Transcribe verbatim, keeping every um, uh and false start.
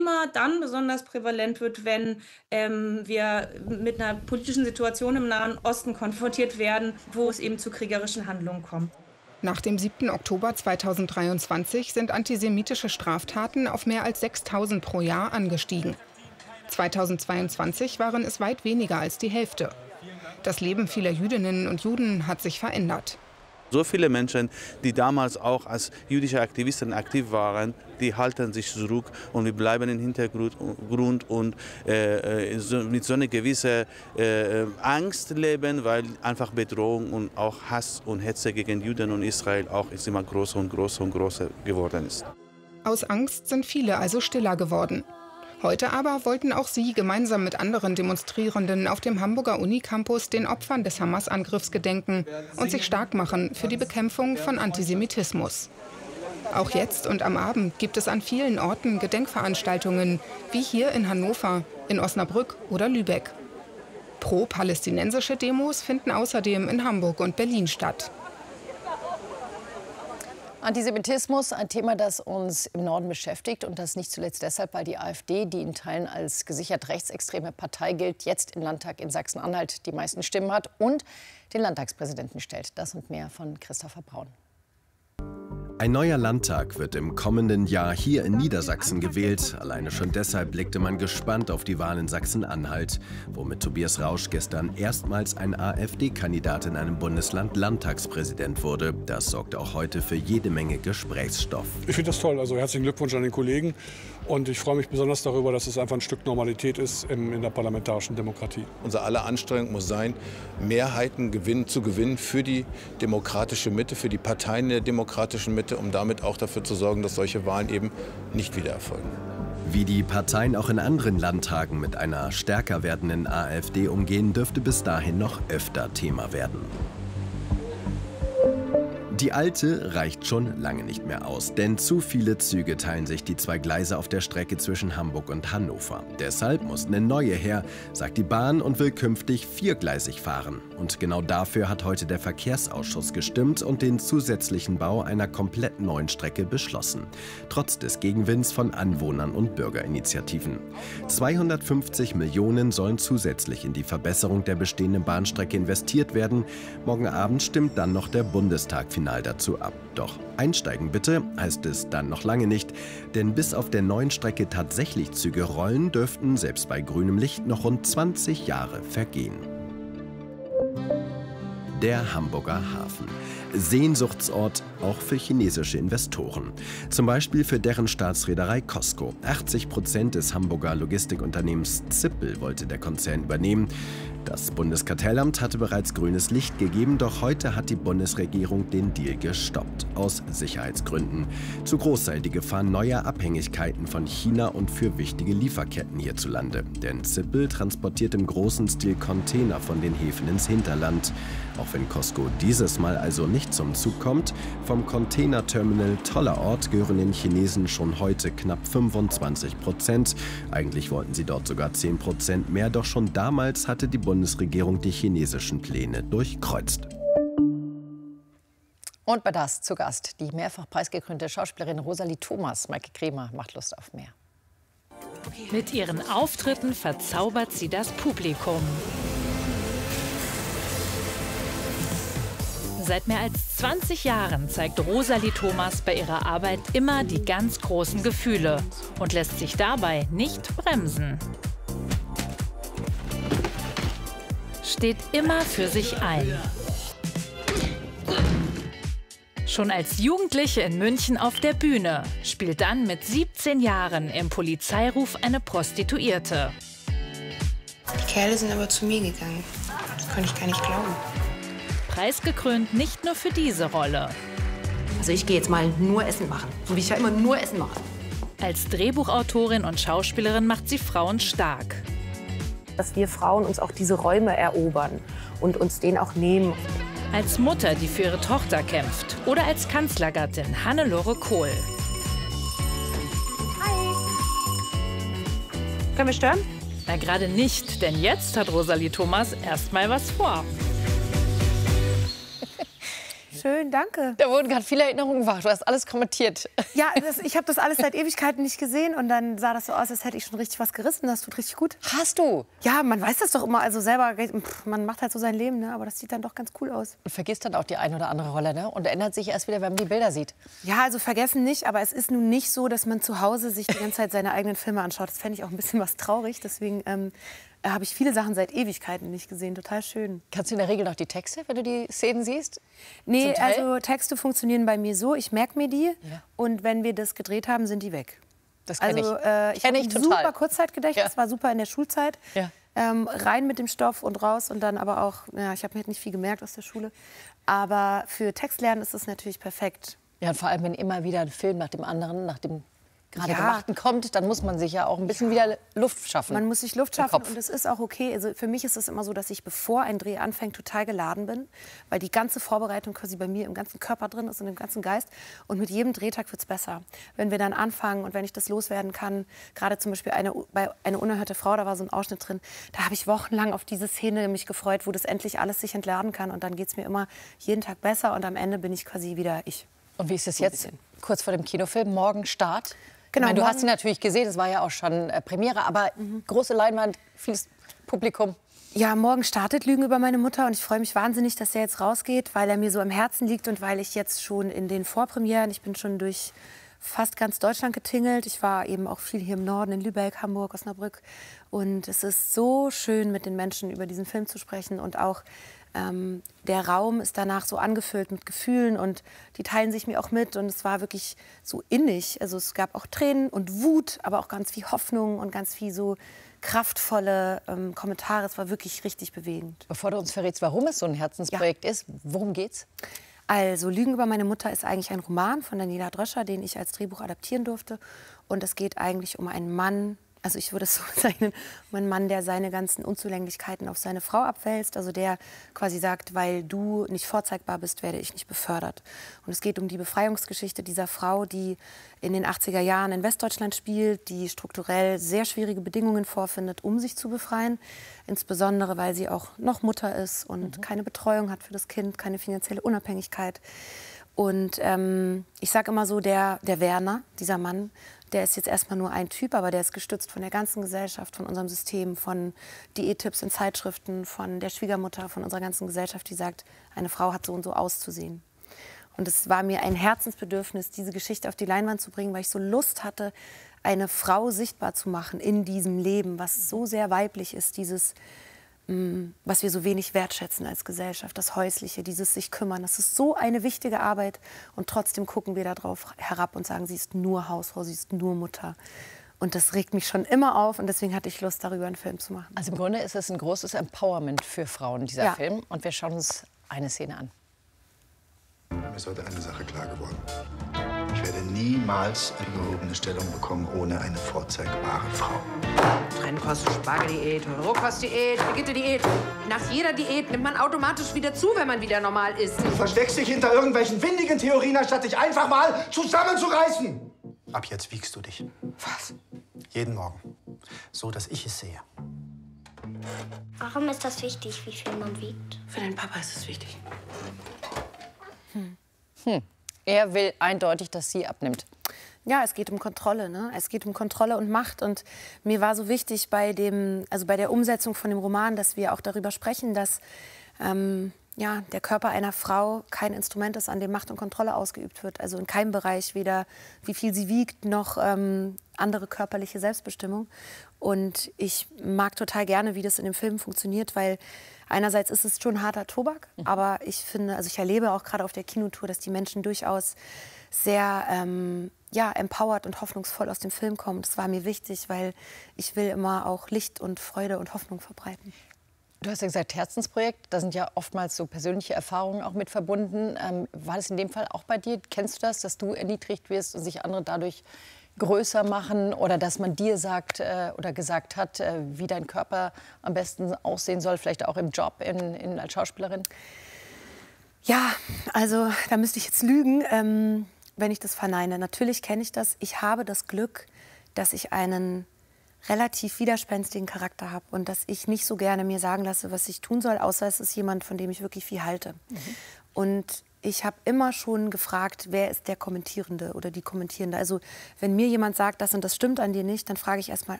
immer dann besonders prävalent wird, wenn ähm, wir mit einer politischen Situation im Nahen Osten konfrontiert werden, wo es eben zu kriegerischen Handlungen kommt. Nach dem siebten Oktober zweitausenddreiundzwanzig sind antisemitische Straftaten auf mehr als sechstausend pro Jahr angestiegen. zweitausendzweiundzwanzig waren es weit weniger als die Hälfte. Das Leben vieler Jüdinnen und Juden hat sich verändert. So viele Menschen, die damals auch als jüdische Aktivisten aktiv waren, die halten sich zurück und wir bleiben im Hintergrund und äh, so, mit so einer gewissen äh, Angst leben, weil einfach Bedrohung und auch Hass und Hetze gegen Juden und Israel auch ist immer größer und größer und größer geworden ist. Aus Angst sind viele also stiller geworden. Heute aber wollten auch sie gemeinsam mit anderen Demonstrierenden auf dem Hamburger Unicampus den Opfern des Hamas-Angriffs gedenken und sich stark machen für die Bekämpfung von Antisemitismus. Auch jetzt und am Abend gibt es an vielen Orten Gedenkveranstaltungen, wie hier in Hannover, in Osnabrück oder Lübeck. Pro-palästinensische Demos finden außerdem in Hamburg und Berlin statt. Antisemitismus, ein Thema, das uns im Norden beschäftigt und das nicht zuletzt deshalb, weil die AfD, die in Teilen als gesichert rechtsextreme Partei gilt, jetzt im Landtag in Sachsen-Anhalt die meisten Stimmen hat und den Landtagspräsidenten stellt. Das und mehr von Christopher Braun. Ein neuer Landtag wird im kommenden Jahr hier in Niedersachsen gewählt. Alleine schon deshalb blickte man gespannt auf die Wahl in Sachsen-Anhalt, wo mit Tobias Rausch gestern erstmals ein AfD-Kandidat in einem Bundesland Landtagspräsident wurde. Das sorgt auch heute für jede Menge Gesprächsstoff. Ich finde das toll. Also herzlichen Glückwunsch an den Kollegen. Und ich freue mich besonders darüber, dass es einfach ein Stück Normalität ist in, in der parlamentarischen Demokratie. Unser aller Anstrengung muss sein, Mehrheiten gewinnen, zu gewinnen für die demokratische Mitte, für die Parteien der demokratischen Mitte, um damit auch dafür zu sorgen, dass solche Wahlen eben nicht wieder erfolgen. Wie die Parteien auch in anderen Landtagen mit einer stärker werdenden AfD umgehen, dürfte bis dahin noch öfter Thema werden. Die alte reicht schon lange nicht mehr aus, denn zu viele Züge teilen sich die zwei Gleise auf der Strecke zwischen Hamburg und Hannover. Deshalb muss eine neue her, sagt die Bahn, und will künftig viergleisig fahren. Und genau dafür hat heute der Verkehrsausschuss gestimmt und den zusätzlichen Bau einer komplett neuen Strecke beschlossen. Trotz des Gegenwinds von Anwohnern und Bürgerinitiativen. zweihundertfünfzig Millionen sollen zusätzlich in die Verbesserung der bestehenden Bahnstrecke investiert werden. Morgen Abend stimmt dann noch der Bundestag final dazu ab. Doch einsteigen bitte heißt es dann noch lange nicht, denn bis auf der neuen Strecke tatsächlich Züge rollen, dürften selbst bei grünem Licht noch rund zwanzig Jahre vergehen. Der Hamburger Hafen. Sehnsuchtsort auch für chinesische Investoren. Zum Beispiel für deren Staatsreederei COSCO. achtzig Prozent des Hamburger Logistikunternehmens Zippel wollte der Konzern übernehmen. Das Bundeskartellamt hatte bereits grünes Licht gegeben, doch heute hat die Bundesregierung den Deal gestoppt. Aus Sicherheitsgründen. Zu groß sei die Gefahr neuer Abhängigkeiten von China und für wichtige Lieferketten hierzulande. Denn Zippel transportiert im großen Stil Container von den Häfen ins Hinterland. Auch wenn COSCO dieses Mal also nicht zum Zug kommt, vom Containerterminal Toller Ort gehören den Chinesen schon heute knapp fünfundzwanzig Prozent. Eigentlich wollten sie dort sogar zehn Prozent mehr, doch schon damals hatte die Bundesregierung die chinesischen Pläne durchkreuzt. Und bei das zu Gast die mehrfach preisgekrönte Schauspielerin Rosalie Thomas. Maike Kremer macht Lust auf mehr. Mit ihren Auftritten verzaubert sie das Publikum. Seit mehr als zwanzig Jahren zeigt Rosalie Thomas bei ihrer Arbeit immer die ganz großen Gefühle und lässt sich dabei nicht bremsen. Steht immer für sich ein. Schon als Jugendliche in München auf der Bühne, spielt dann mit siebzehn Jahren im Polizeiruf eine Prostituierte. Die Kerle sind aber zu mir gegangen. Das konnte ich gar nicht glauben. Preisgekrönt nicht nur für diese Rolle. Also ich gehe jetzt mal nur Essen machen, so wie ich ja immer nur Essen mache. Als Drehbuchautorin und Schauspielerin macht sie Frauen stark. Dass wir Frauen uns auch diese Räume erobern und uns den auch nehmen. Als Mutter, die für ihre Tochter kämpft. Oder als Kanzlergattin Hannelore Kohl. Hi. Können wir stören? Na, gerade nicht, denn jetzt hat Rosalie Thomas erst mal was vor. schön, danke. Da wurden gerade viele Erinnerungen wach. Du hast alles kommentiert. Ja, das, ich habe das alles seit Ewigkeiten nicht gesehen und dann sah das so aus, als hätte ich schon richtig was gerissen. Das tut richtig gut. Hast du? Ja, man weiß das doch immer. Also selber, pff, man macht halt so sein Leben, ne? Aber das sieht dann doch ganz cool aus. Und vergisst dann auch die eine oder andere Rolle, ne? Und ändert sich erst wieder, wenn man die Bilder sieht. Ja, also vergessen nicht, aber es ist nun nicht so, dass man zu Hause sich die ganze Zeit seine eigenen Filme anschaut. Das fände ich auch ein bisschen was traurig. Deswegen ähm, habe ich viele Sachen seit Ewigkeiten nicht gesehen. Total schön. Kannst du in der Regel noch die Texte, wenn du die Szenen siehst? Nee, also Texte funktionieren bei mir so, ich merke mir die ja. und wenn wir das gedreht haben, sind die weg. Das kenn also, ich. Äh, ich habe ein total. super Kurzzeitgedächtnis, Ja. war super in der Schulzeit. Ja. Ähm, rein mit dem Stoff und raus und dann aber auch, ja, ich habe mir nicht viel gemerkt aus der Schule. Aber für Textlernen ist es natürlich perfekt. Ja, und vor allem, wenn immer wieder ein Film nach dem anderen, nach dem gerade Ja. Gemachten kommt, dann muss man sich ja auch ein bisschen wieder Luft schaffen. Man muss sich Luft im schaffen Kopf. und es ist auch okay. Also für mich ist es immer so, dass ich, bevor ein Dreh anfängt, total geladen bin, weil die ganze Vorbereitung quasi bei mir im ganzen Körper drin ist und im ganzen Geist. Und mit jedem Drehtag wird es besser. Wenn wir dann anfangen und wenn ich das loswerden kann, gerade zum Beispiel eine, bei Eine unerhörte Frau, da war so ein Ausschnitt drin, da habe ich wochenlang auf diese Szene mich gefreut, wo das endlich alles sich entladen kann. Und dann geht es mir immer jeden Tag besser und am Ende bin ich quasi wieder ich. Und wie ist es jetzt, kurz vor dem Kinofilm, morgen Start? Genau, ich meine, du morgen- hast sie natürlich gesehen, das war ja auch schon äh, Premiere, aber große Leinwand, vieles Publikum. Ja, morgen startet Lügen über meine Mutter und ich freue mich wahnsinnig, dass der jetzt rausgeht, weil er mir so am Herzen liegt und weil ich jetzt schon in den Vorpremieren, ich bin schon durch fast ganz Deutschland getingelt. Ich war eben auch viel hier im Norden, in Lübeck, Hamburg, Osnabrück. Und es ist so schön, mit den Menschen über diesen Film zu sprechen und auch Ähm, der Raum ist danach so angefüllt mit Gefühlen und die teilen sich mir auch mit und es war wirklich so innig. Also es gab auch Tränen und Wut, aber auch ganz viel Hoffnung und ganz viel so kraftvolle ähm, Kommentare. Es war wirklich richtig bewegend. Bevor du uns verrätst, warum es so ein Herzensprojekt ist, worum geht's? Also Lügen über meine Mutter ist eigentlich ein Roman von Daniela Dröscher, den ich als Drehbuch adaptieren durfte. Und es geht eigentlich um einen Mann, also ich würde es so bezeichnen, um einen Mann, der seine ganzen Unzulänglichkeiten auf seine Frau abwälzt. Also der quasi sagt, weil du nicht vorzeigbar bist, werde ich nicht befördert. Und es geht um die Befreiungsgeschichte dieser Frau, die in den achtziger Jahren in Westdeutschland spielt, die strukturell sehr schwierige Bedingungen vorfindet, um sich zu befreien. Insbesondere, weil sie auch noch Mutter ist und mhm. keine Betreuung hat für das Kind, keine finanzielle Unabhängigkeit. Und ähm, ich sage immer so, der, der Werner, dieser Mann, der ist jetzt erstmal nur ein Typ, aber der ist gestützt von der ganzen Gesellschaft, von unserem System, von Diättipps in Zeitschriften, von der Schwiegermutter, von unserer ganzen Gesellschaft, die sagt, eine Frau hat so und so auszusehen. Und es war mir ein Herzensbedürfnis, diese Geschichte auf die Leinwand zu bringen, weil ich so Lust hatte, eine Frau sichtbar zu machen in diesem Leben, was so sehr weiblich ist, dieses, was wir so wenig wertschätzen als Gesellschaft, das Häusliche, dieses sich kümmern. Das ist so eine wichtige Arbeit und trotzdem gucken wir darauf herab und sagen, sie ist nur Hausfrau, sie ist nur Mutter. Und das regt mich schon immer auf und deswegen hatte ich Lust, darüber einen Film zu machen. Also im Grunde ist es ein großes Empowerment für Frauen, dieser Ja. Film. Und wir schauen uns eine Szene an. Mir ist heute eine Sache klar geworden. Ich werde niemals eine gehobene Stellung bekommen ohne eine vorzeigbare Frau. Trennkost-Spargeldiät, Rohkostdiät, Brigitte-Diät. Nach jeder Diät nimmt man automatisch wieder zu, wenn man wieder normal isst. Du versteckst dich hinter irgendwelchen windigen Theorien, anstatt dich einfach mal zusammenzureißen. Ab jetzt wiegst du dich. Was? Jeden Morgen. So, dass ich es sehe. Warum ist das wichtig, wie viel man wiegt? Für den Papa ist es wichtig. Hm. Hm. Er will eindeutig, dass sie abnimmt. Ja, es geht um Kontrolle, ne? Es geht um Kontrolle und Macht. Und mir war so wichtig bei, dem, also bei der Umsetzung von dem Roman, dass wir auch darüber sprechen, dass ähm, ja, der Körper einer Frau kein Instrument ist, an dem Macht und Kontrolle ausgeübt wird. Also in keinem Bereich, weder wie viel sie wiegt, noch ähm, andere körperliche Selbstbestimmung. Und ich mag total gerne, wie das in dem Film funktioniert, weil einerseits ist es schon harter Tobak, aber ich finde, also ich erlebe auch gerade auf der Kinotour, dass die Menschen durchaus sehr ähm, ja, empowered und hoffnungsvoll aus dem Film kommen. Das war mir wichtig, weil ich will immer auch Licht und Freude und Hoffnung verbreiten. Du hast ja gesagt, Herzensprojekt, da sind ja oftmals so persönliche Erfahrungen auch mit verbunden. Ähm, war das in dem Fall auch bei dir? Kennst du das, dass du erniedrigt wirst und sich andere dadurch größer machen oder dass man dir sagt äh, oder gesagt hat, äh, wie dein Körper am besten aussehen soll, vielleicht auch im Job in, in, als Schauspielerin? Ja, also da müsste ich jetzt lügen, ähm, wenn ich das verneine. Natürlich kenne ich das. Ich habe das Glück, dass ich einen relativ widerspenstigen Charakter habe und dass ich nicht so gerne mir sagen lasse, was ich tun soll, außer es ist jemand, von dem ich wirklich viel halte. Mhm. Und ich habe immer schon gefragt, wer ist der Kommentierende oder die Kommentierende. Also wenn mir jemand sagt, das und das stimmt an dir nicht, dann frage ich erstmal,